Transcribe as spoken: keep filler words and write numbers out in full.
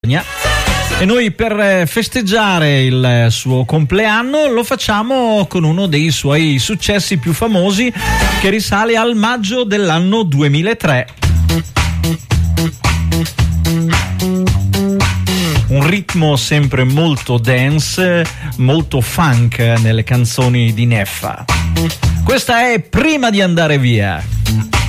Spagna. E noi per festeggiare il suo compleanno lo facciamo con uno dei suoi successi più famosi, che risale al maggio dell'anno duemilatré. Un ritmo sempre molto dance, molto funk nelle canzoni di Neffa. Questa è Prima di andare via.